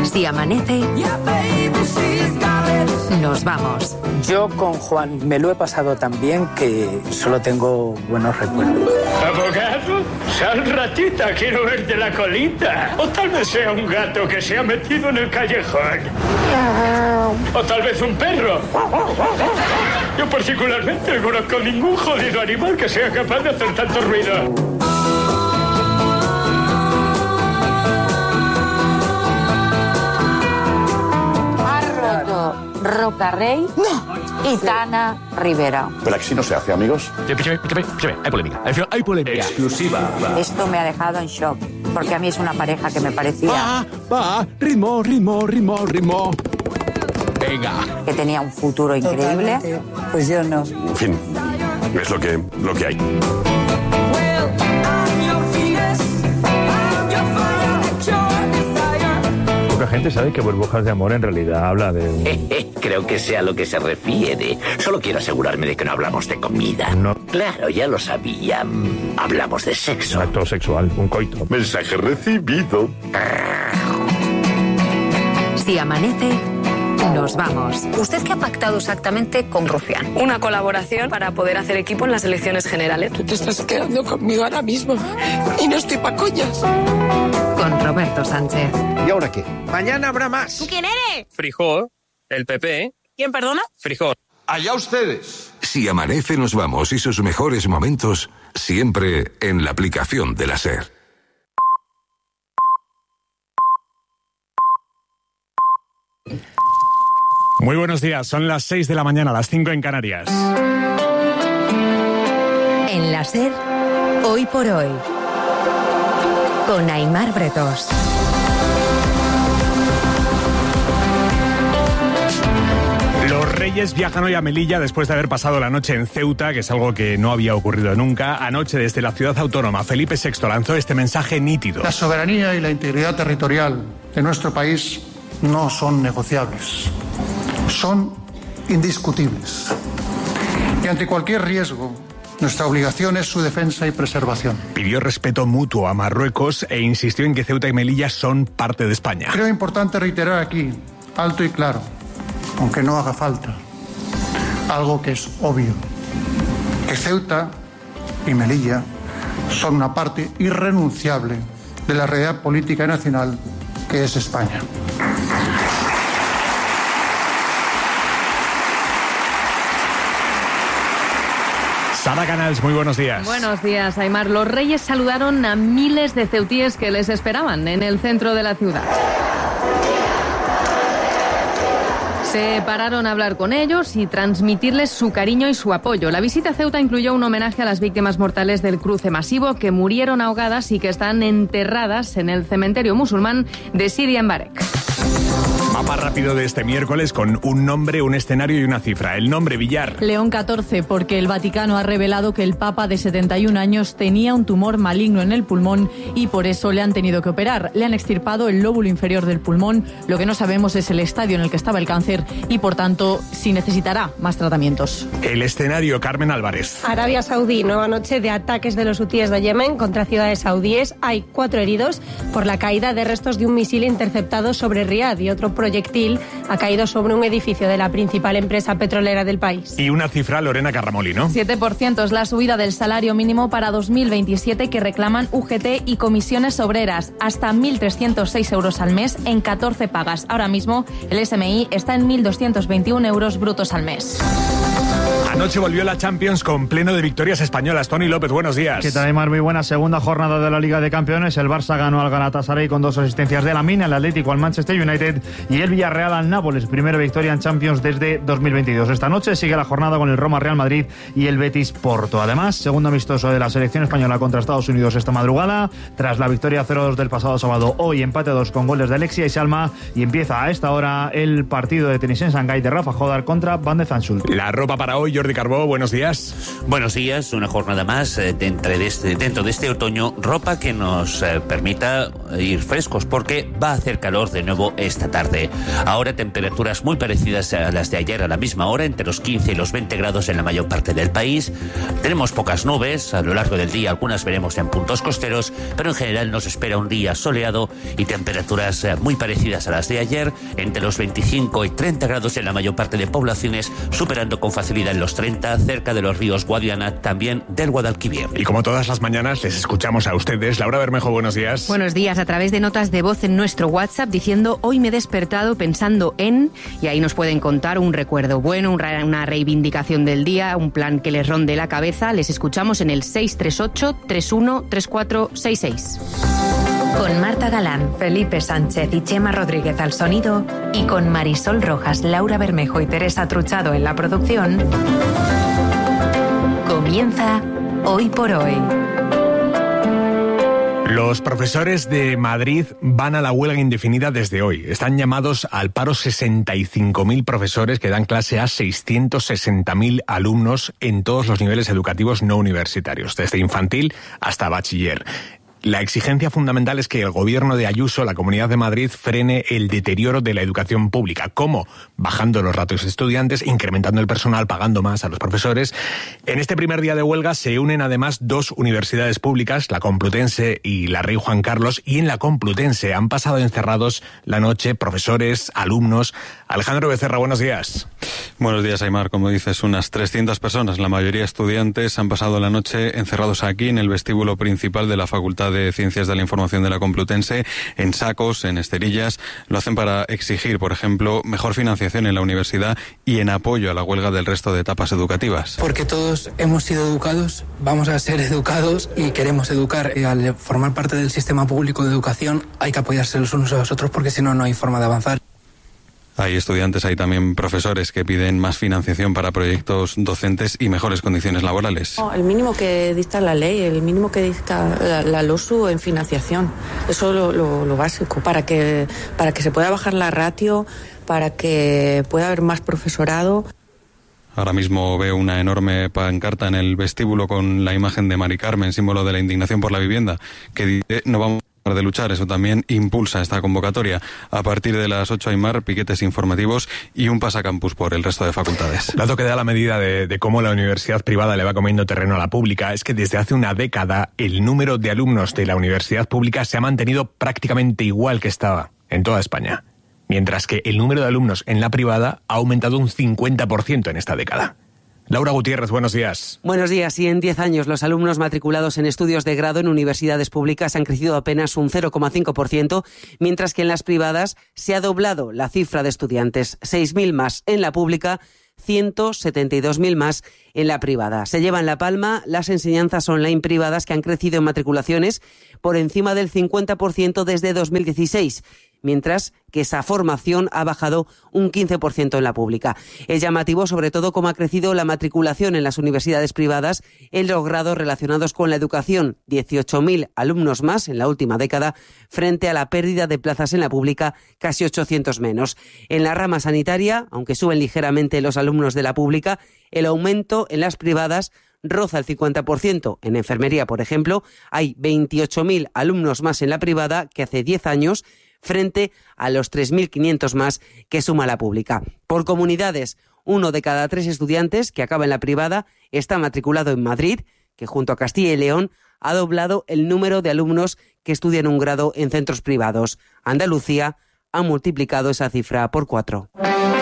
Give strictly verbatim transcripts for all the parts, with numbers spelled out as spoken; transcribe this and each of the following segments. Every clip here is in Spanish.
Si amanece, nos vamos. Yo con Juan me lo he pasado tan bien que solo tengo buenos recuerdos. ¿Abogado? Sal ratita, quiero verte la colita. O tal vez sea un gato que se ha metido en el callejón. O tal vez un perro. Yo particularmente no conozco ningún jodido animal que sea capaz de hacer tanto ruido. Roca Rey no. y Tana Rivera. Pero aquí no se hace, amigos. Hay polémica. Hay polémica. Exclusiva. Esto me ha dejado en shock, porque a mí es una pareja que me parecía... Va, va, ritmo, ritmo, ritmo, ritmo. Venga. Que tenía un futuro increíble. Totalmente. Pues yo no. En fin, es lo que, lo que hay. Poca gente sabe que Burbujas de Amor en realidad habla de... Creo que sea a lo que se refiere. Solo quiero asegurarme de que no hablamos de comida. No. Claro, ya lo sabía. Hablamos de sexo. Un acto sexual, un coito. Mensaje recibido. Si amanece, nos vamos. ¿Usted qué ha pactado exactamente con Rufián? Una colaboración para poder hacer equipo en las elecciones generales. Tú te estás quedando conmigo ahora mismo y no estoy pa' coñas. Con Roberto Sánchez. ¿Y ahora qué? Mañana habrá más. ¿Tú quién eres? Frijol, el P P. ¿Quién, perdona? Frijol. Allá ustedes. Si amanece, nos vamos y sus mejores momentos siempre en la aplicación de la SER. Muy buenos días, son las seis de la mañana, las cinco en Canarias. En la SER, hoy por hoy, con Aimar Bretos. Los Reyes viajan hoy a Melilla después de haber pasado la noche en Ceuta, que es algo que no había ocurrido nunca. Anoche, desde la ciudad autónoma, Felipe sexto lanzó este mensaje nítido. La soberanía y la integridad territorial de nuestro país no son negociables, son indiscutibles. Y ante cualquier riesgo, nuestra obligación es su defensa y preservación. Pidió respeto mutuo a Marruecos e insistió en que Ceuta y Melilla son parte de España. Creo importante reiterar aquí, alto y claro, aunque no haga falta, algo que es obvio, que Ceuta y Melilla son una parte irrenunciable de la realidad política nacional que es España. Sara Canals, muy buenos días. Buenos días, Aimar. Los Reyes saludaron a miles de ceutíes que les esperaban en el centro de la ciudad. Se pararon a hablar con ellos y transmitirles su cariño y su apoyo. La visita a Ceuta incluyó un homenaje a las víctimas mortales del cruce masivo que murieron ahogadas y que están enterradas en el cementerio musulmán de Sidi Embarek. Mapa rápido de este miércoles con un nombre, un escenario y una cifra. El nombre, Villar. León catorce, porque el Vaticano ha revelado que el Papa de setenta y un años tenía un tumor maligno en el pulmón y por eso le han tenido que operar. Le han extirpado el lóbulo inferior del pulmón. Lo que no sabemos es el estadio en el que estaba el cáncer y, por tanto, si necesitará más tratamientos. El escenario, Carmen Álvarez. Arabia Saudí, nueva noche de ataques de los hutíes de Yemen contra ciudades saudíes. Hay cuatro heridos por la caída de restos de un misil interceptado sobre Riad y otro proyectil ha caído sobre un edificio de la principal empresa petrolera del país. Y una cifra, Lorena Carramolino. siete por ciento es la subida del salario mínimo para dos mil veintisiete que reclaman U G T y comisiones obreras, hasta mil trescientos seis euros al mes en catorce pagas. Ahora mismo el S M I está en mil doscientos veintiún euros brutos al mes. Anoche volvió la Champions con pleno de victorias españolas. Tony López, buenos días. ¿Qué tal, Aimar? Muy buena segunda jornada de la Liga de Campeones. El Barça ganó al Galatasaray con dos asistencias de Lamine, el Atlético al Manchester United y el Villarreal al Nápoles. Primera victoria en Champions desde dos mil veintidós. Esta noche sigue la jornada con el Roma Real Madrid y el Betis Porto. Además, segundo amistoso de la selección española contra Estados Unidos esta madrugada. Tras la victoria cero dos del pasado sábado, hoy empate a dos con goles de Alexia y Salma. Y empieza a esta hora el partido de tenis en Shanghái de Rafa Jodar contra Van de Zandschulp. La ropa para hoy, Jordi Carbó, buenos días. Buenos días, una jornada más eh, dentro, de este, dentro de este otoño, ropa que nos eh, permita ir frescos porque va a hacer calor de nuevo esta tarde. Ahora temperaturas muy parecidas a las de ayer a la misma hora, entre los quince y los veinte grados en la mayor parte del país. Tenemos pocas nubes, a lo largo del día algunas veremos en puntos costeros, pero en general nos espera un día soleado y temperaturas eh, muy parecidas a las de ayer, entre los veinticinco y treinta grados en la mayor parte de poblaciones, superando con facilidad los treinta cerca de los ríos Guadiana, también del Guadalquivir. Y como todas las mañanas les escuchamos a ustedes. Laura Bermejo, buenos días. Buenos días, a través de notas de voz en nuestro WhatsApp diciendo hoy me he despertado pensando en, y ahí nos pueden contar un recuerdo bueno, una reivindicación del día, un plan que les ronde la cabeza. Les escuchamos en el seis tres ocho, tres uno tres cuatro seis seis. Con Marta Galán, Felipe Sánchez y Chema Rodríguez al sonido y con Marisol Rojas, Laura Bermejo y Teresa Truchado en la producción, comienza Hoy por Hoy. Los profesores de Madrid van a la huelga indefinida desde hoy. Están llamados al paro sesenta y cinco mil profesores que dan clase a seiscientos sesenta mil alumnos en todos los niveles educativos no universitarios, desde infantil hasta bachiller. La exigencia fundamental es que el gobierno de Ayuso, la Comunidad de Madrid, frene el deterioro de la educación pública. ¿Cómo? Bajando los ratios de estudiantes, incrementando el personal, pagando más a los profesores. En este primer día de huelga se unen además dos universidades públicas, la Complutense y la Rey Juan Carlos, y en la Complutense han pasado encerrados la noche profesores, alumnos. Alejandro Becerra, buenos días. Buenos días, Aimar. Como dices, unas trescientas personas, la mayoría estudiantes, han pasado la noche encerrados aquí en el vestíbulo principal de la Facultad de Ciencias de la Información de la Complutense, en sacos, en esterillas. Lo hacen para exigir, por ejemplo, mejor financiación en la universidad y en apoyo a la huelga del resto de etapas educativas. Porque todos hemos sido educados, vamos a ser educados y queremos educar. Y al formar parte del sistema público de educación hay que apoyarse los unos a los otros porque si no, no hay forma de avanzar. Hay estudiantes, hay también profesores que piden más financiación para proyectos docentes y mejores condiciones laborales. No, el mínimo que dicta la ley, el mínimo que dicta la, la LOSU en financiación. Eso es lo, lo, lo básico, para que, para que se pueda bajar la ratio, para que pueda haber más profesorado. Ahora mismo veo una enorme pancarta en el vestíbulo con la imagen de Mari Carmen, símbolo de la indignación por la vivienda, que dice no vamos de luchar. Eso también impulsa esta convocatoria. A partir de las ocho, Aimar, piquetes informativos y un pasacampus por el resto de facultades. Dato que da la medida de, de cómo la universidad privada le va comiendo terreno a la pública es que desde hace una década el número de alumnos de la universidad pública se ha mantenido prácticamente igual que estaba en toda España, mientras que el número de alumnos en la privada ha aumentado un cincuenta por ciento en esta década. Laura Gutiérrez, buenos días. Buenos días. Y en diez años los alumnos matriculados en estudios de grado en universidades públicas han crecido apenas un cero coma cinco por ciento, mientras que en las privadas se ha doblado la cifra de estudiantes, seis mil más en la pública, ciento setenta y dos mil más en la privada. Se llevan la palma las enseñanzas online privadas, que han crecido en matriculaciones por encima del cincuenta por ciento desde dos mil dieciséis. Mientras que esa formación ha bajado un quince por ciento en la pública. Es llamativo sobre todo cómo ha crecido la matriculación en las universidades privadas en los grados relacionados con la educación, dieciocho mil alumnos más en la última década, frente a la pérdida de plazas en la pública, casi ochocientos menos. En la rama sanitaria, aunque suben ligeramente los alumnos de la pública, el aumento en las privadas roza el cincuenta por ciento. En enfermería, por ejemplo, hay veintiocho mil alumnos más en la privada que hace diez años, frente a los tres mil quinientos más que suma la pública. Por comunidades, uno de cada tres estudiantes que acaba en la privada está matriculado en Madrid, que junto a Castilla y León ha doblado el número de alumnos que estudian un grado en centros privados. Andalucía ha multiplicado esa cifra por cuatro.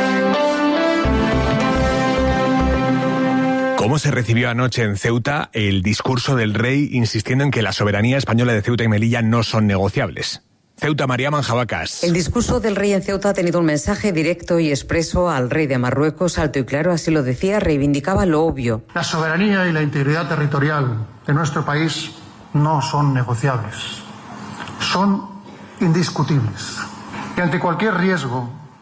¿Cómo se recibió anoche en Ceuta el discurso del rey insistiendo en que la soberanía española de Ceuta y Melilla no son negociables? Ceuta, María Manjabacas. El discurso del rey en Ceuta ha tenido un mensaje directo y expreso al rey de Marruecos, alto y claro, así lo decía, reivindicaba lo obvio. La soberanía y la integridad territorial de nuestro país no son negociables, son indiscutibles. Y ante cualquier riesgo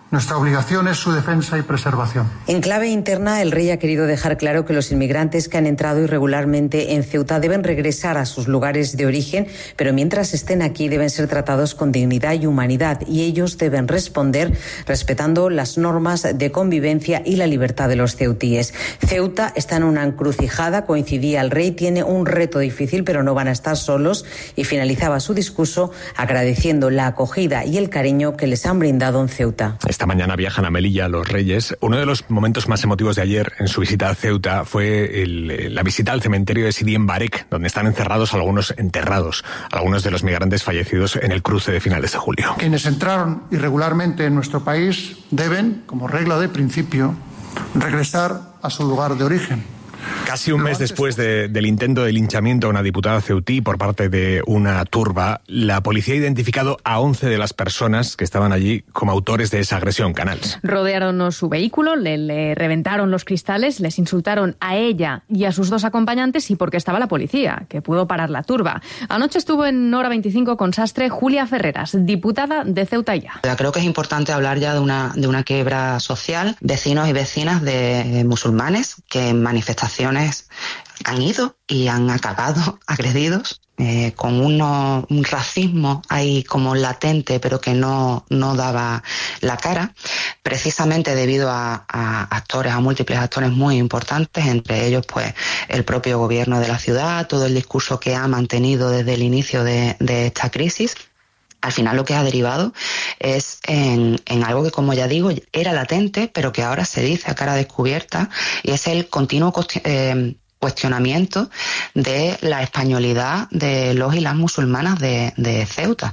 Nuestra obligación es su defensa y preservación. En clave interna, el rey ha querido dejar claro que los inmigrantes que han entrado irregularmente en Ceuta deben regresar a sus lugares de origen, pero mientras estén aquí deben ser tratados con dignidad y humanidad, y ellos deben responder respetando las normas de convivencia y la libertad de los ceutíes. Ceuta está en una encrucijada, coincidía el rey, tiene un reto difícil, pero no van a estar solos, y finalizaba su discurso agradeciendo la acogida y el cariño que les han brindado en Ceuta. Esta mañana viajan a Melilla los Reyes. Uno de los momentos más emotivos de ayer en su visita a Ceuta fue el, la visita al cementerio de Sidi en Barek, donde están encerrados algunos enterrados, algunos de los migrantes fallecidos en el cruce de finales de julio. Quienes entraron irregularmente en nuestro país deben, como regla de principio, regresar a su lugar de origen. Casi un mes después de, del intento de linchamiento a una diputada ceutí por parte de una turba, la policía ha identificado a once de las personas que estaban allí como autores de esa agresión. Canals. Rodearon su vehículo, le, le reventaron los cristales, les insultaron a ella y a sus dos acompañantes, y porque estaba la policía, que pudo parar la turba. Anoche estuvo en Hora veinticinco con Sastre Julia Ferreras, diputada de Ceuta ya. Creo que es importante hablar ya de una, de una quiebra social. Vecinos y vecinas de musulmanes que en manifestaciones han ido y han acabado agredidos, eh, con uno, un racismo ahí como latente, pero que no, no daba la cara, precisamente debido a, a actores, a múltiples actores muy importantes, entre ellos pues el propio gobierno de la ciudad, todo el discurso que ha mantenido desde el inicio de, de esta crisis. Al final lo que ha derivado es en, en algo que, como ya digo, era latente, pero que ahora se dice a cara descubierta, y es el continuo eh, cuestionamiento de la españolidad de los y las musulmanas de, de Ceuta.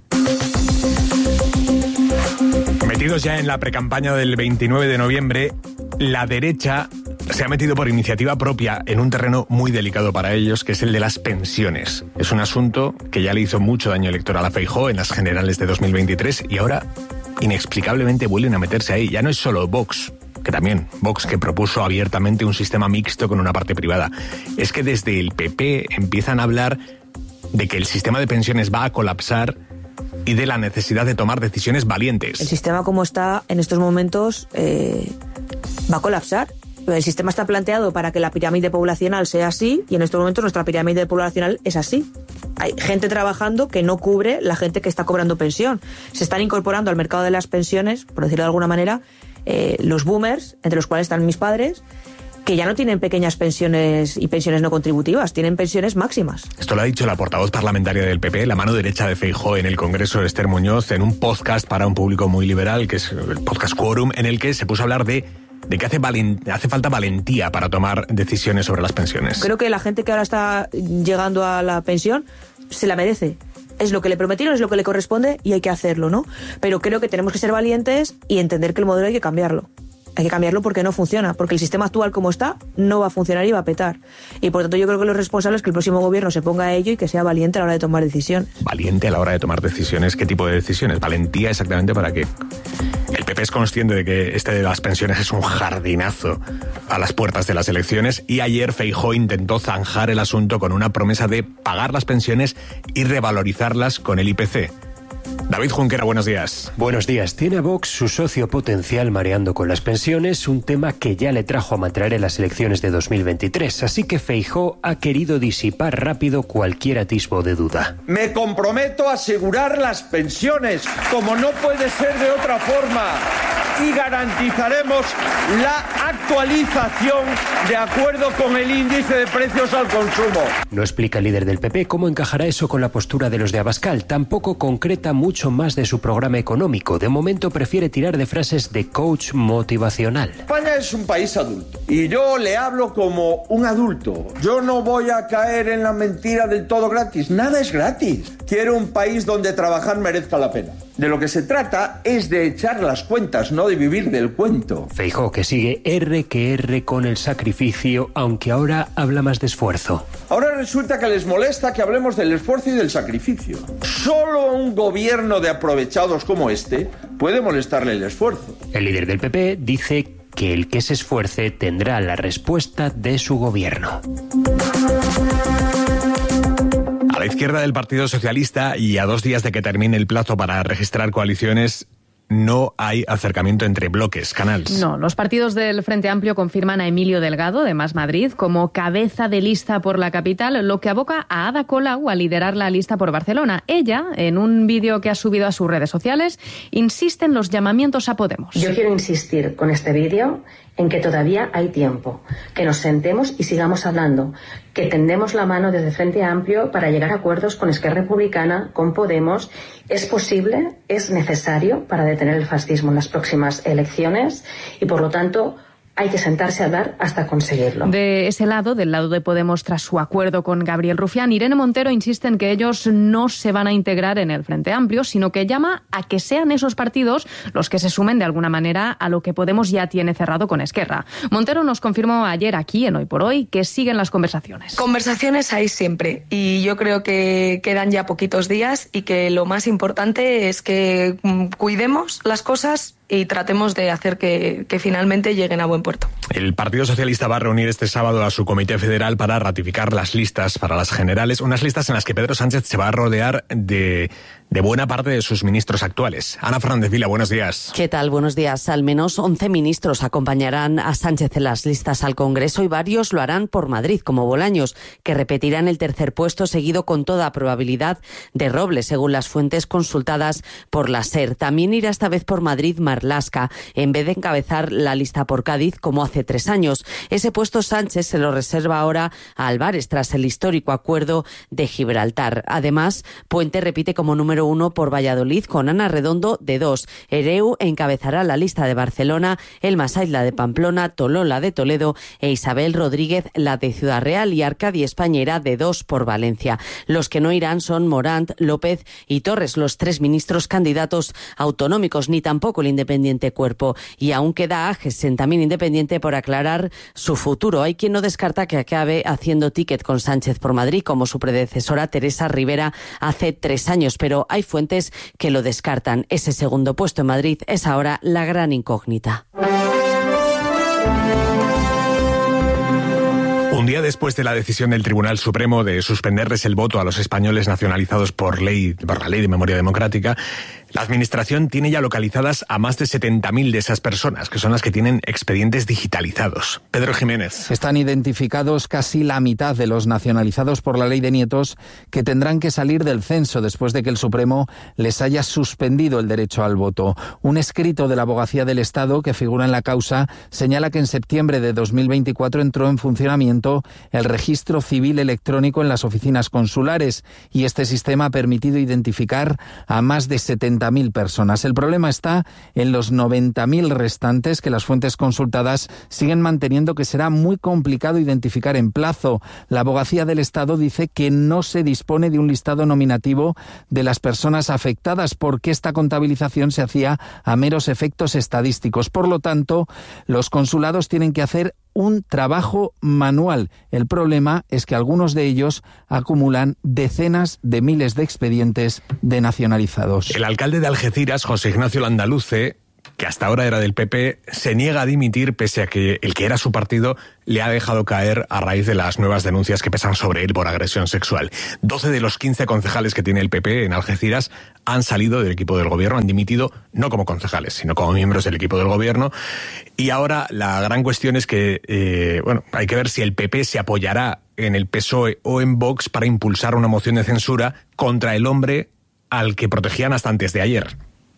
Metidos ya en la precampaña del veintinueve de noviembre, la derecha se ha metido por iniciativa propia en un terreno muy delicado para ellos, que es el de las pensiones. Es un asunto que ya le hizo mucho daño electoral a Feijóo en las generales de dos mil veintitrés y ahora inexplicablemente vuelven a meterse ahí. Ya no es solo Vox, que también, Vox que propuso abiertamente un sistema mixto con una parte privada. Es que desde el P P empiezan a hablar de que el sistema de pensiones va a colapsar y de la necesidad de tomar decisiones valientes. El sistema como está en estos momentos eh, va a colapsar. El sistema está planteado para que la pirámide poblacional sea así, y en estos momentos nuestra pirámide poblacional es así. Hay gente trabajando que no cubre la gente que está cobrando pensión. Se están incorporando al mercado de las pensiones, por decirlo de alguna manera, eh, los boomers, entre los cuales están mis padres, que ya no tienen pequeñas pensiones y pensiones no contributivas, tienen pensiones máximas. Esto lo ha dicho la portavoz parlamentaria del P P, la mano derecha de Feijóo en el Congreso, Esther Muñoz, en un podcast para un público muy liberal, que es el podcast Quórum, en el que se puso a hablar de de que hace, valen, hace falta valentía para tomar decisiones sobre las pensiones. Creo que la gente que ahora está llegando a la pensión se la merece. Es lo que le prometieron, es lo que le corresponde y hay que hacerlo, ¿no? Pero creo que tenemos que ser valientes y entender que el modelo hay que cambiarlo. Hay que cambiarlo porque no funciona, porque el sistema actual como está no va a funcionar y va a petar. Y por tanto yo creo que lo responsable es que el próximo gobierno se ponga a ello y que sea valiente a la hora de tomar decisiones. Valiente a la hora de tomar decisiones. ¿Qué tipo de decisiones? Valentía exactamente para qué. El P P es consciente de que este de las pensiones es un jardinazo a las puertas de las elecciones, y ayer Feijóo intentó zanjar el asunto con una promesa de pagar las pensiones y revalorizarlas con el I P C. David Junquera, buenos días. Buenos días. Tiene a Vox, su socio potencial, mareando con las pensiones, un tema que ya le trajo a Matraer en las elecciones de dos mil veintitrés, así que Feijóo ha querido disipar rápido cualquier atisbo de duda. Me comprometo a asegurar las pensiones, como no puede ser de otra forma, y garantizaremos la actualización de acuerdo con el índice de precios al consumo. No explica el líder del P P cómo encajará eso con la postura de los de Abascal. Tampoco concreta mucho más de su programa económico. De momento prefiere tirar de frases de coach motivacional. España es un país adulto y yo le hablo como un adulto. Yo no voy a caer en la mentira del todo gratis. Nada es gratis. Quiero un país donde trabajar merezca la pena. De lo que se trata es de echar las cuentas, no de vivir del cuento. Feijóo que sigue R que R con el sacrificio, aunque ahora habla más de esfuerzo. Ahora resulta que les molesta que hablemos del esfuerzo y del sacrificio. Solo un gobierno de aprovechados como este puede molestarle el esfuerzo. El líder del P P dice que el que se esfuerce tendrá la respuesta de su gobierno. A la izquierda del Partido Socialista, y a dos días de que termine el plazo para registrar coaliciones, no hay acercamiento entre bloques, Canals. No, los partidos del Frente Amplio confirman a Emilio Delgado, de Más Madrid, como cabeza de lista por la capital, lo que aboca a Ada Colau a liderar la lista por Barcelona. Ella, en un vídeo que ha subido a sus redes sociales, insiste en los llamamientos a Podemos. Yo quiero insistir con este vídeo en que todavía hay tiempo, que nos sentemos y sigamos hablando, que tendemos la mano desde Frente Amplio para llegar a acuerdos con Esquerra Republicana, con Podemos. Es posible, es necesario para detener el fascismo en las próximas elecciones y, por lo tanto, hay que sentarse a hablar hasta conseguirlo. De ese lado, del lado de Podemos, tras su acuerdo con Gabriel Rufián, Irene Montero insiste en que ellos no se van a integrar en el Frente Amplio, sino que llama a que sean esos partidos los que se sumen de alguna manera a lo que Podemos ya tiene cerrado con Esquerra. Montero nos confirmó ayer aquí, en Hoy por Hoy, que siguen las conversaciones. Conversaciones hay siempre, y yo creo que quedan ya poquitos días y que lo más importante es que cuidemos las cosas y tratemos de hacer que, que finalmente lleguen a buen puerto. El Partido Socialista va a reunir este sábado a su Comité Federal para ratificar las listas para las generales, unas listas en las que Pedro Sánchez se va a rodear de, de buena parte de sus ministros actuales. Ana Fernández Vila, buenos días. ¿Qué tal? Buenos días. Al menos once ministros acompañarán a Sánchez en las listas al Congreso y varios lo harán por Madrid, como Bolaños, que repetirán el tercer puesto, seguido con toda probabilidad de Robles, según las fuentes consultadas por la SER. También irá esta vez por Madrid Marlaska, en vez de encabezar la lista por Cádiz, como hace tres años. Ese puesto Sánchez se lo reserva ahora a Álvarez, tras el histórico acuerdo de Gibraltar. Además, Puente repite como número uno por Valladolid, con Ana Redondo de dos. Hereu encabezará la lista de Barcelona, Elma Saiz la de Pamplona, Tolón la de Toledo e Isabel Rodríguez la de Ciudad Real, y Arcadi España irá de dos por Valencia. Los que no irán son Morant, López y Torres, los tres ministros candidatos autonómicos, ni tampoco el independiente Cuerpo. Y aún queda Agesen, también independiente, por aclarar su futuro. Hay quien no descarta que acabe haciendo ticket con Sánchez por Madrid, como su predecesora Teresa Rivera hace tres años, pero hay fuentes que lo descartan. Ese segundo puesto en Madrid es ahora la gran incógnita. Un día después de la decisión del Tribunal Supremo de suspenderles el voto a los españoles nacionalizados por ley, por la Ley de Memoria Democrática, la Administración tiene ya localizadas a más de setenta mil de esas personas, que son las que tienen expedientes digitalizados. Pedro Jiménez. Están identificados casi la mitad de los nacionalizados por la Ley de Nietos, que tendrán que salir del censo después de que el Supremo les haya suspendido el derecho al voto. Un escrito de la Abogacía del Estado que figura en la causa señala que en septiembre de dos mil veinticuatro entró en funcionamiento el registro civil electrónico en las oficinas consulares, y este sistema ha permitido identificar a más de setenta mil personas. El problema está en los noventa mil restantes, que las fuentes consultadas siguen manteniendo que será muy complicado identificar en plazo. La Abogacía del Estado dice que no se dispone de un listado nominativo de las personas afectadas, porque esta contabilización se hacía a meros efectos estadísticos. Por lo tanto, los consulados tienen que hacer un trabajo manual. El problema es que algunos de ellos acumulan decenas de miles de expedientes de nacionalizados. El alcalde de Algeciras, José Ignacio Landaluce, que hasta ahora era del P P, se niega a dimitir pese a que el que era su partido le ha dejado caer a raíz de las nuevas denuncias que pesan sobre él por agresión sexual. doce de los quince concejales que tiene el P P en Algeciras han salido del equipo del gobierno, han dimitido no como concejales, sino como miembros del equipo del gobierno. Y ahora la gran cuestión es que, eh, bueno, hay que ver si el P P se apoyará en el P S O E o en Vox para impulsar una moción de censura contra el hombre al que protegían hasta antes de ayer.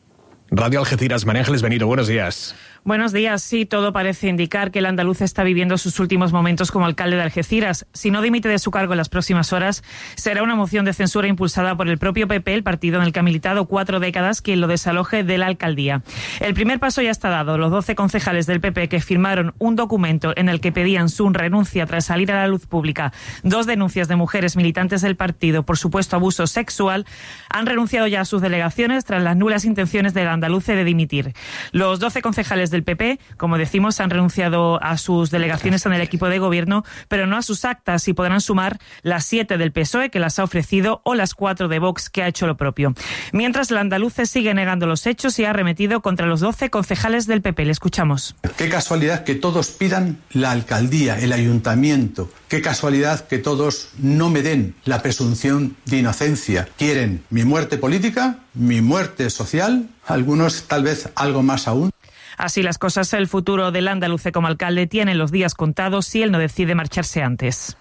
Radio Algeciras, María Ángeles Benito, buenos días. Buenos días. Sí, todo parece indicar que el andaluz está viviendo sus últimos momentos como alcalde de Algeciras. Si no dimite de su cargo en las próximas horas, será una moción de censura impulsada por el propio P P, el partido en el que ha militado cuatro décadas, quien lo desaloje de la alcaldía. El primer paso ya está dado. Los doce concejales del P P que firmaron un documento en el que pedían su renuncia tras salir a la luz pública dos denuncias de mujeres militantes del partido por supuesto abuso sexual, han renunciado ya a sus delegaciones tras las nulas intenciones del andaluce de dimitir. Los doce concejales del P P, como decimos, han renunciado a sus delegaciones en el equipo de gobierno, pero no a sus actas, y podrán sumar las siete del P S O E, que las ha ofrecido, o las cuatro de Vox, que ha hecho lo propio. Mientras, el andaluce sigue negando los hechos y ha arremetido contra los doce concejales del P P. Le escuchamos. Qué casualidad que todos pidan la alcaldía, el ayuntamiento. Qué casualidad que todos no me den la presunción de inocencia. Quieren mi muerte política, mi muerte social algunos tal vez algo más aún. Así las cosas, el futuro del andaluce como alcalde tiene los días contados si él no decide marcharse antes.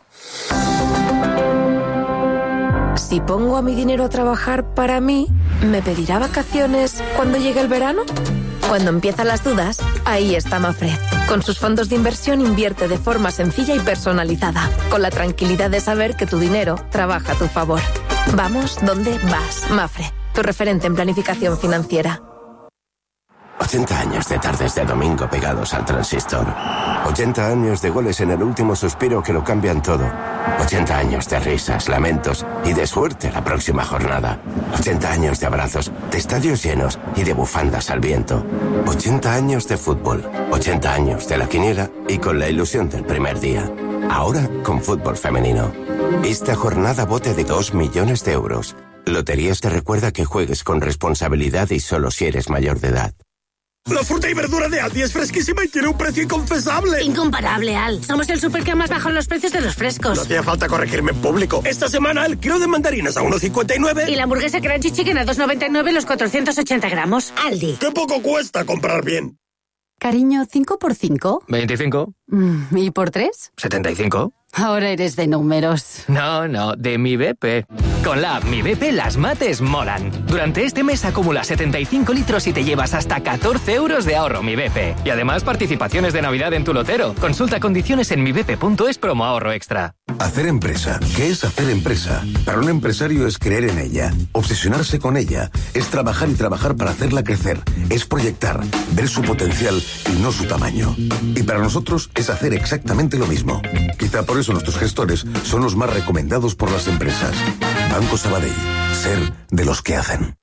Si pongo a mi dinero a trabajar para mí, ¿me pedirá vacaciones cuando llegue el verano? Cuando empiezan las dudas, ahí está Mafre. Con sus fondos de inversión invierte de forma sencilla y personalizada, con la tranquilidad de saber que tu dinero trabaja a tu favor. Vamos donde vas. Mafre, tu referente en planificación financiera. ochenta años de tardes de domingo pegados al transistor. ochenta años de goles en el último suspiro que lo cambian todo. ochenta años de risas, lamentos y de suerte la próxima jornada. ochenta años de abrazos, de estadios llenos y de bufandas al viento. ochenta años de fútbol. ochenta años de la quiniela y con la ilusión del primer día. Ahora con fútbol femenino. Esta jornada bote de dos millones de euros. Loterías te recuerda que juegues con responsabilidad y solo si eres mayor de edad. La fruta y verdura de Aldi es fresquísima y tiene un precio inconfesable. Incomparable, Al. Somos el súper que más baja los precios de los frescos. No hacía falta corregirme en público. Esta semana el kilo de mandarinas a uno cincuenta y nueve. Y la hamburguesa Crunchy Chicken a dos noventa y nueve los cuatrocientos ochenta gramos. Aldi. ¡Qué poco cuesta comprar bien! Cariño, ¿cinco por cinco? veinticinco. Mm, ¿Y por tres? setenta y cinco. Ahora eres de números. No, no, de Mi B P. Con la app Mi B P las mates molan. Durante este mes acumula setenta y cinco litros y te llevas hasta catorce euros de ahorro Mi B P. Y además participaciones de Navidad en tu lotero. Consulta condiciones en mi b p punto es promo ahorro extra. Hacer empresa. ¿Qué es hacer empresa? Para un empresario es creer en ella, obsesionarse con ella, es trabajar y trabajar para hacerla crecer, es proyectar, ver su potencial y no su tamaño. Y para nosotros es hacer exactamente lo mismo. Quizá por eso nuestros gestores son los más recomendados por las empresas. Banco Sabadell. Ser de los que hacen.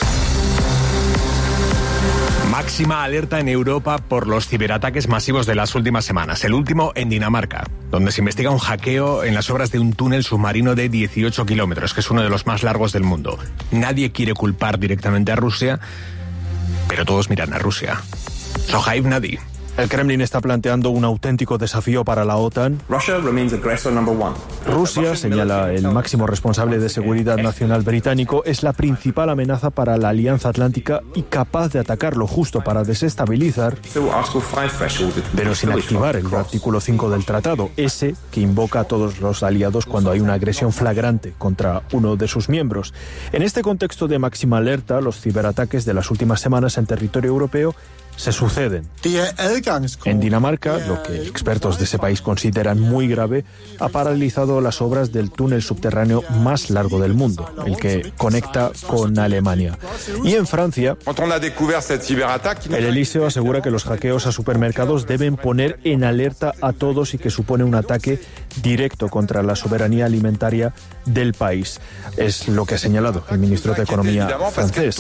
Máxima alerta en Europa por los ciberataques masivos de las últimas semanas. El último en Dinamarca, donde se investiga un hackeo en las obras de un túnel submarino de dieciocho kilómetros, que es uno de los más largos del mundo. Nadie quiere culpar directamente a Rusia, pero todos miran a Rusia. Sohaib Nadi. El Kremlin está planteando un auténtico desafío para la OTAN. Rusia, señala el máximo responsable de seguridad nacional británico, es la principal amenaza para la Alianza Atlántica y capaz de atacar lo justo para desestabilizar, pero sin activar el artículo cinco del tratado, ese que invoca a todos los aliados cuando hay una agresión flagrante contra uno de sus miembros. En este contexto de máxima alerta, los ciberataques de las últimas semanas en territorio europeo se suceden. En Dinamarca, lo que expertos de ese país consideran muy grave, ha paralizado las obras del túnel subterráneo más largo del mundo, el que conecta con Alemania. Y en Francia, el Elíseo asegura que los hackeos a supermercados deben poner en alerta a todos y que supone un ataque directo contra la soberanía alimentaria del país. Es lo que ha señalado el ministro de Economía francés.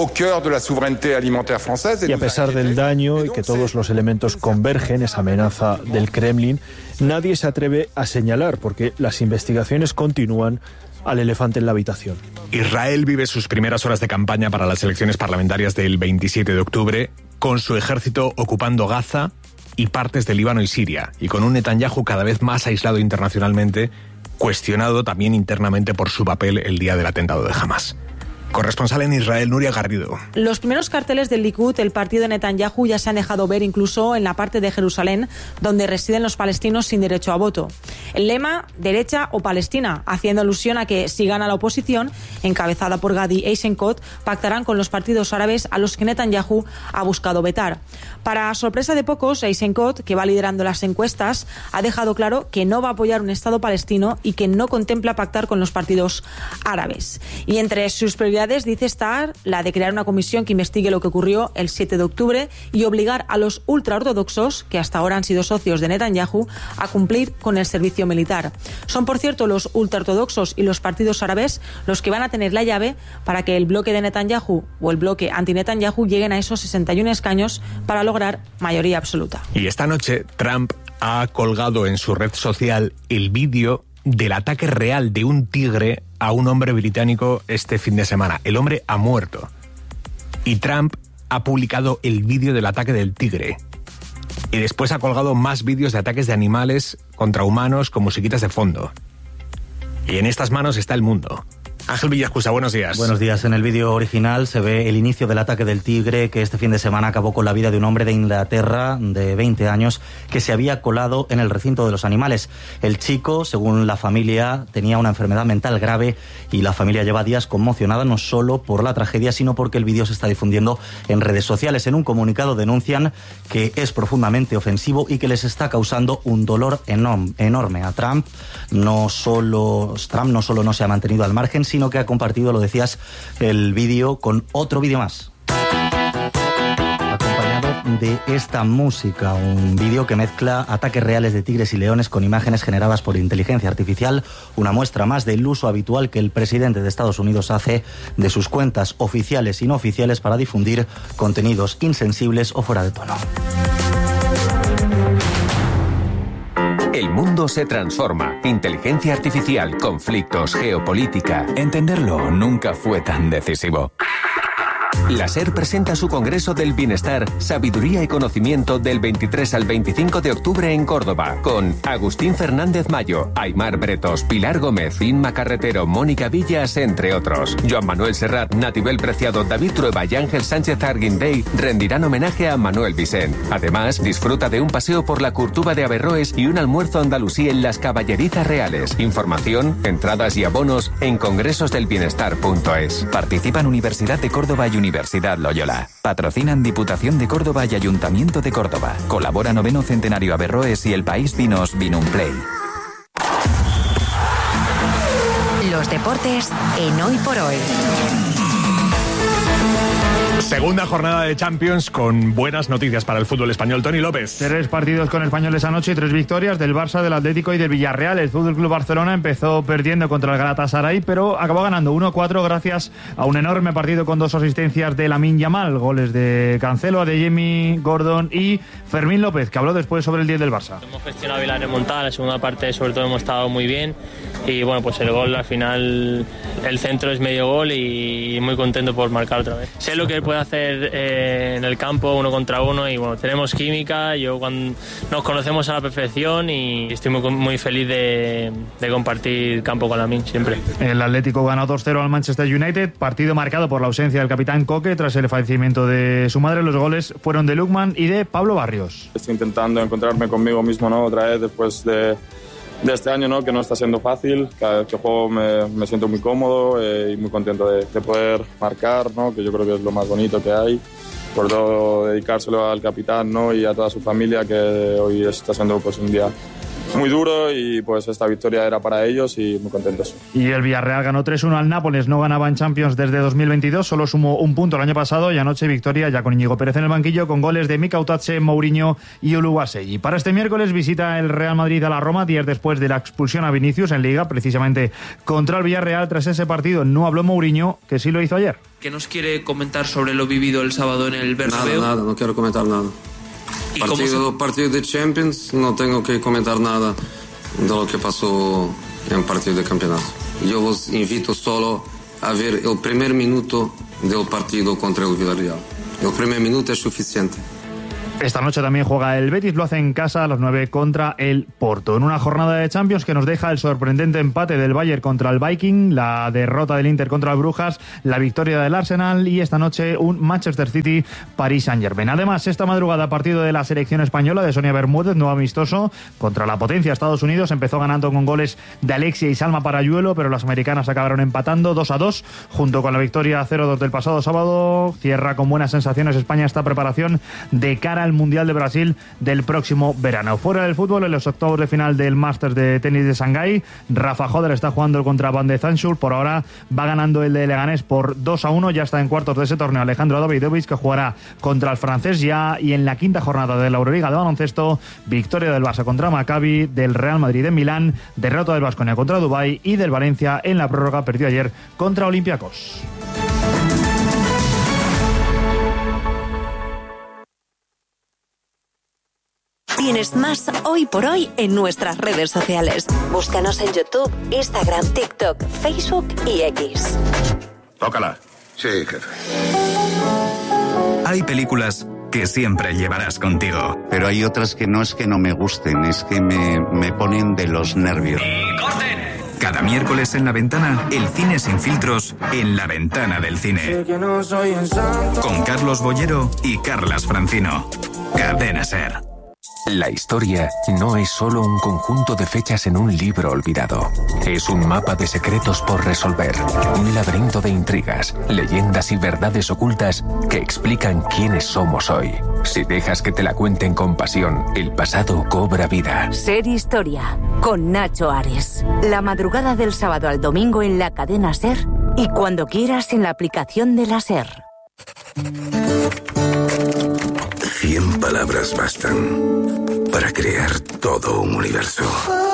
Y a pesar del daño y que todos los elementos convergen, esa amenaza del Kremlin, nadie se atreve a señalar porque las investigaciones continúan al elefante en la habitación. Israel vive sus primeras horas de campaña para las elecciones parlamentarias del veintisiete de octubre, con su ejército ocupando Gaza y partes de Líbano y Siria, y con un Netanyahu cada vez más aislado internacionalmente, cuestionado también internamente por su papel el día del atentado de Hamas. Corresponsal en Israel, Nuria Garrido. Los primeros carteles del Likud, el partido de Netanyahu, ya se han dejado ver incluso en la parte de Jerusalén donde residen los palestinos sin derecho a voto. El lema, derecha o Palestina, haciendo alusión a que si gana la oposición, encabezada por Gadi Eisenkot, pactarán con los partidos árabes a los que Netanyahu ha buscado vetar. Para sorpresa de pocos, Eisenkot, que va liderando las encuestas, ha dejado claro que no va a apoyar un Estado palestino y que no contempla pactar con los partidos árabes. Y entre sus prioridades dice estar la de crear una comisión que investigue lo que ocurrió el siete de octubre y obligar a los ultraortodoxos, que hasta ahora han sido socios de Netanyahu, a cumplir con el servicio militar. Son, por cierto, los ultraortodoxos y los partidos árabes los que van a tener la llave para que el bloque de Netanyahu o el bloque anti-Netanyahu lleguen a esos sesenta y uno escaños para lograr mayoría absoluta. Y esta noche Trump ha colgado en su red social el vídeo del ataque real de un tigre a un hombre británico este fin de semana. El hombre ha muerto. Y Trump ha publicado el vídeo del ataque del tigre. Y después ha colgado más vídeos de ataques de animales contra humanos con musiquitas de fondo. Y en estas manos está el mundo. Ángel Villascusa, buenos días. Buenos días. En el vídeo original se ve el inicio del ataque del tigre que este fin de semana acabó con la vida de un hombre de Inglaterra de veinte años que se había colado en el recinto de los animales. El chico, según la familia, tenía una enfermedad mental grave y la familia lleva días conmocionada no solo por la tragedia, sino porque el vídeo se está difundiendo en redes sociales. En un comunicado denuncian que es profundamente ofensivo y que les está causando un dolor enorme. A Trump no solo, Trump no solo no se ha mantenido al margen, sino que ha compartido, lo decías, el vídeo con otro vídeo más, acompañado de esta música, un vídeo que mezcla ataques reales de tigres y leones con imágenes generadas por inteligencia artificial, una muestra más del uso habitual que el presidente de Estados Unidos hace de sus cuentas oficiales y no oficiales para difundir contenidos insensibles o fuera de tono. El mundo se transforma. Inteligencia artificial, conflictos, geopolítica. Entenderlo nunca fue tan decisivo. La SER presenta su Congreso del Bienestar, Sabiduría y Conocimiento del veintitrés al veinticinco de octubre en Córdoba, con Agustín Fernández Mayo, Aymar Bretos, Pilar Gómez, Inma Carretero, Mónica Villas, entre otros. Joan Manuel Serrat, Natibel Preciado, David Trueba y Ángel Sánchez Arguindey rendirán homenaje a Manuel Vicent. Además, disfruta de un paseo por la Curtuba de Averroes y un almuerzo andalusí en las Caballerizas Reales. Información, entradas y abonos en congresos del bienestar punto es. Participan Universidad de Córdoba y Universidad Loyola. Patrocinan Diputación de Córdoba y Ayuntamiento de Córdoba. Colabora Noveno Centenario Averroes y El País Vinos Vinumplay. Los deportes en Hoy por Hoy. Segunda jornada de Champions con buenas noticias para el fútbol español. Tony López. Tres partidos con españoles anoche y tres victorias del Barça, del Atlético y del Villarreal. El Fútbol Club Barcelona empezó perdiendo contra el Galatasaray, pero acabó ganando uno a cuatro gracias a un enorme partido con dos asistencias de Lamine Yamal, goles de Cancelo, Adeyemi, Gordon y Fermín López, que habló después sobre el diez del Barça. Hemos gestionado bien la remontada, la segunda parte sobre todo hemos estado muy bien y bueno, pues el gol al final, el centro es medio gol y muy contento por marcar otra vez. Sé lo que él puede hacer eh, en el campo uno contra uno y bueno, tenemos química, yo cuando nos conocemos a la perfección y estoy muy, muy feliz de, de compartir campo con Lamine siempre. El Atlético ganó dos cero al Manchester United, partido marcado por la ausencia del capitán Coque tras el fallecimiento de su madre. Los goles fueron de Lukman y de Pablo Barrios. Estoy intentando encontrarme conmigo mismo, ¿no? Otra vez después de de este año, ¿no? Que no está siendo fácil. Cada vez que juego me, me siento muy cómodo eh, y muy contento de, de poder marcar, ¿no? Que yo creo que es lo más bonito que hay. Por todo dedicárselo al capitán, ¿no? Y a toda su familia, que hoy está siendo pues un día muy duro y pues esta victoria era para ellos y muy contentos. Y el Villarreal ganó tres uno al Nápoles, no ganaba en Champions desde dos mil veintidós, solo sumó un punto el año pasado y anoche victoria ya con Íñigo Pérez en el banquillo con goles de Mika Utache, Mourinho y Uluwasei. Para este miércoles visita el Real Madrid a la Roma, días después de la expulsión a Vinicius en Liga, precisamente contra el Villarreal. Tras ese partido no habló Mourinho, que sí lo hizo ayer. ¿Qué nos quiere comentar sobre lo vivido el sábado en el Bernabéu? Nada, nada, no quiero comentar nada. Partido, se... partido de Champions, no tengo que comentar nada de lo que pasó en el partido de campeonato. Yo os invito solo a ver el primer minuto del partido contra el Villarreal. El primer minuto es suficiente. Esta noche también juega el Betis, lo hace en casa a las nueve contra el Porto. En una jornada de Champions que nos deja el sorprendente empate del Bayern contra el Viking, la derrota del Inter contra el Brujas, la victoria del Arsenal y esta noche un Manchester City Paris Saint-Germain. Además, esta madrugada partido de la selección española de Sonia Bermúdez, nuevo amistoso contra la potencia Estados Unidos. Empezó ganando con goles de Alexia y Salma Parayuelo, pero las americanas acabaron empatando dos a dos, junto con la victoria cero dos del pasado sábado. Cierra con buenas sensaciones España esta preparación de cara al Mundial de Brasil del próximo verano. Fuera del fútbol, en los octavos de final del Masters de tenis de Shanghái, Rafa Joder está jugando contra Van de Zanschul. Por ahora va ganando el de Leganés por dos a uno. Ya está en cuartos de ese torneo Alejandro Davidovich, que jugará contra el francés ya. Y en la quinta jornada de la Euroliga de baloncesto, victoria del Barça contra Maccabi, del Real Madrid en Milán, derrota del Baskonia contra Dubái y del Valencia en la prórroga, perdió ayer contra Olympiacos. Tienes más Hoy por Hoy en nuestras redes sociales. Búscanos en YouTube, Instagram, TikTok, Facebook y X. Tócala. Sí, jefe. Hay películas que siempre llevarás contigo. Pero hay otras que no es que no me gusten, es que me, me ponen de los nervios. ¡Y corten! Cada miércoles en La Ventana, el cine sin filtros en La Ventana del Cine. Con Carlos Bollero y Carlas Francino. Cadena SER. La historia no es solo un conjunto de fechas en un libro olvidado. Es un mapa de secretos por resolver. Un laberinto de intrigas, leyendas y verdades ocultas que explican quiénes somos hoy. Si dejas que te la cuenten con pasión, el pasado cobra vida. SER Historia, con Nacho Ares. La madrugada del sábado al domingo en la cadena SER y cuando quieras en la aplicación de la SER. Cien palabras bastan para crear todo un universo.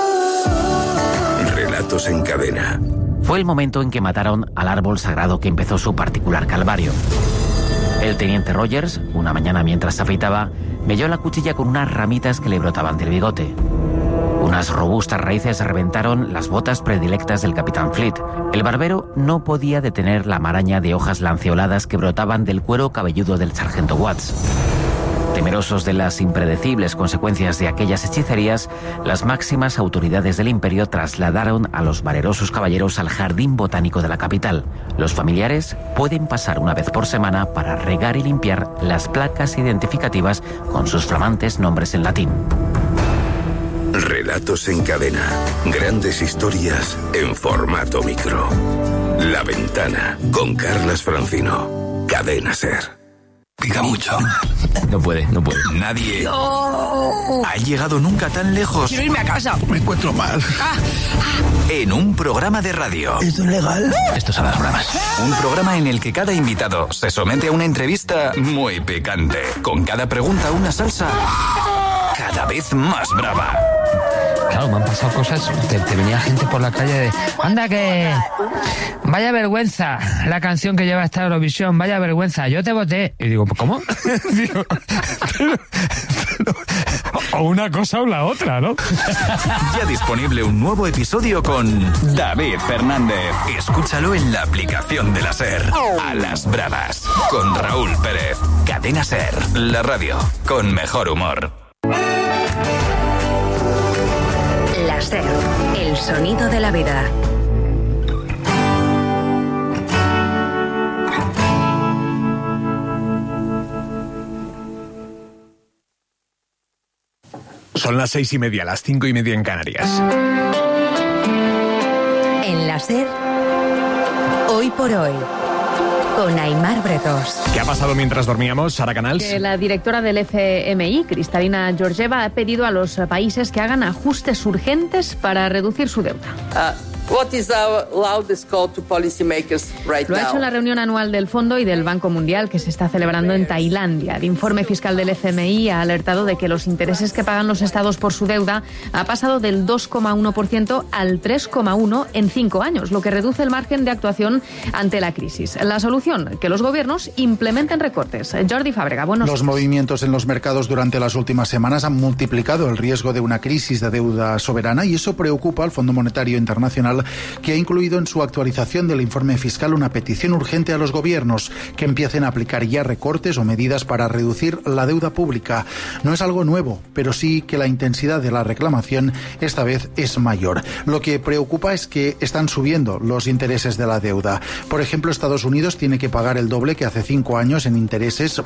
Relatos en cadena. Fue el momento en que mataron al árbol sagrado que empezó su particular calvario. El teniente Rogers, una mañana mientras se afeitaba, melló la cuchilla con unas ramitas que le brotaban del bigote. Unas robustas raíces reventaron las botas predilectas del capitán Fleet. El barbero no podía detener la maraña de hojas lanceoladas que brotaban del cuero cabelludo del sargento Watts. Temerosos de las impredecibles consecuencias de aquellas hechicerías, las máximas autoridades del imperio trasladaron a los valerosos caballeros al jardín botánico de la capital. Los familiares pueden pasar una vez por semana para regar y limpiar las placas identificativas con sus flamantes nombres en latín. Relatos en cadena. Grandes historias en formato micro. La Ventana, con Carlas Francino. Cadena SER. Pica mucho. No puede, no puede. Nadie no. ha llegado nunca tan lejos. Quiero irme a casa. Me encuentro mal. Ah, ah. En un programa de radio. ¿Esto es legal? Esto son las bromas. Un programa en el que cada invitado se somete a una entrevista muy picante. Con cada pregunta una salsa cada vez más brava. Claro, me han pasado cosas, te, te venía gente por la calle de anda que vaya vergüenza la canción que lleva esta Eurovisión, vaya vergüenza, yo te voté. Y digo, ¿cómo? digo, pero, pero, o una cosa o la otra, ¿no? Ya disponible un nuevo episodio con David Fernández. Escúchalo en la aplicación de la SER. A las bravas, con Raúl Pérez. Cadena SER, la radio con mejor humor. La SER, el sonido de la vida. Son las seis y media, las cinco y media en Canarias. En la SER, hoy por hoy, con Aimar Bretos. ¿Qué ha pasado mientras dormíamos, Sara Canals? Que la directora del F M I, Kristalina Georgieva, ha pedido a los países que hagan ajustes urgentes para reducir su deuda. Uh. What is our loudest call to policymakers right Lo ha now? hecho en la reunión anual del Fondo y del Banco Mundial que se está celebrando en Tailandia. El informe fiscal del F M I ha alertado de que los intereses que pagan los estados por su deuda ha pasado del dos coma uno por ciento al tres coma uno por ciento en cinco años, lo que reduce el margen de actuación ante la crisis. La solución, que los gobiernos implementen recortes. Jordi Fábrega, buenos Los días. movimientos en los mercados durante las últimas semanas han multiplicado el riesgo de una crisis de deuda soberana y eso preocupa al Fondo Monetario Internacional, que ha incluido en su actualización del informe fiscal una petición urgente a los gobiernos que empiecen a aplicar ya recortes o medidas para reducir la deuda pública. No es algo nuevo, pero sí que la intensidad de la reclamación esta vez es mayor. Lo que preocupa es que están subiendo los intereses de la deuda. Por ejemplo, Estados Unidos tiene que pagar el doble que hace cinco años en intereses